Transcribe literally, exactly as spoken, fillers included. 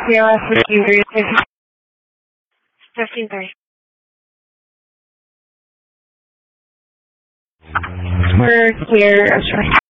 C L S fifteen thirty. fifteen thirty. We're clear. I'm sorry.